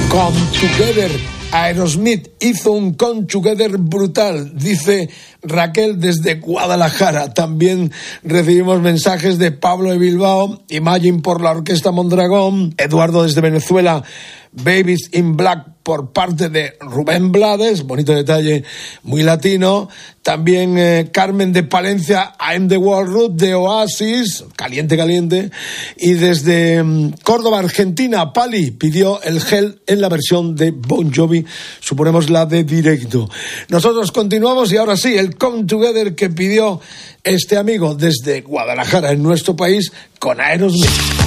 Come Together. Aerosmith hizo un Come Together brutal, dice Raquel desde Guadalajara. También recibimos mensajes de Pablo de Bilbao, Imagine por la Orquesta Mondragón, Eduardo desde Venezuela, Babies in Black por parte de Rubén Blades, bonito detalle, muy latino. También Carmen de Palencia, I'm the World Root de Oasis, caliente, caliente. Y desde Córdoba, Argentina, Pali pidió el Hell en la versión de Bon Jovi, suponemos la de directo. Nosotros continuamos y ahora sí, el Come Together que pidió este amigo desde Guadalajara, en nuestro país, con Aerosmith.